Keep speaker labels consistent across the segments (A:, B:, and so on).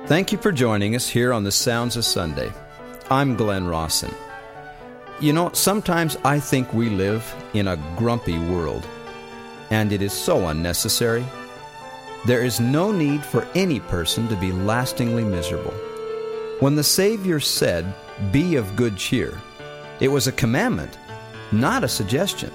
A: Thank you for joining us here on the Sounds of Sunday. I'm Glenn Rawson. You know, sometimes I think we live in a grumpy world, and it is so unnecessary. There is no need for any person to be lastingly miserable. When the Savior said, "Be of good cheer," it was a commandment, not a suggestion.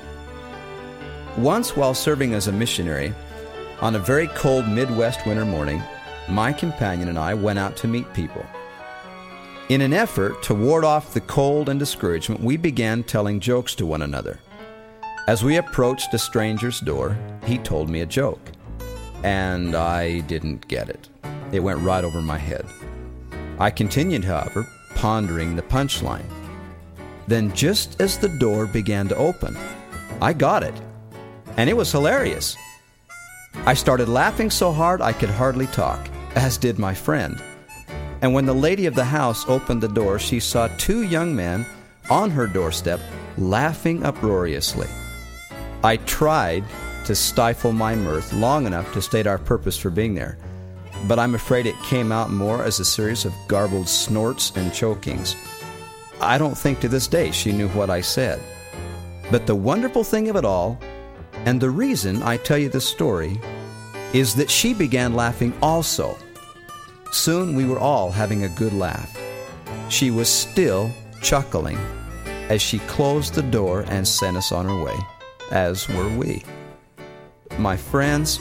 A: Once while serving as a missionary, on a very cold Midwest winter morning, my companion and I went out to meet people. In an effort to ward off the cold and discouragement, we began telling jokes to one another. As we approached a stranger's door, he told me a joke, and I didn't get it. It went right over my head. I continued, however, pondering the punchline. Then just as the door began to open, I got it, and it was hilarious. I started laughing so hard I could hardly talk, as did my friend. And when the lady of the house opened the door, she saw two young men on her doorstep laughing uproariously. I tried to stifle my mirth long enough to state our purpose for being there, but I'm afraid it came out more as a series of garbled snorts and chokings. I don't think to this day she knew what I said. But the wonderful thing of it all, and the reason I tell you this story, is that she began laughing also. Soon we were all having a good laugh. She was still chuckling as she closed the door and sent us on her way, as were we. My friends,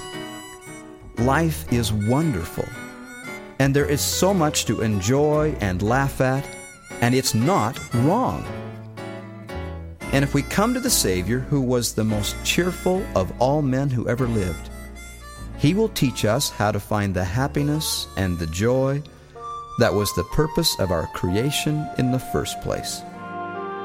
A: life is wonderful, and there is so much to enjoy and laugh at, and it's not wrong. And if we come to the Savior, who was the most cheerful of all men who ever lived, He will teach us how to find the happiness and the joy that was the purpose of our creation in the first place.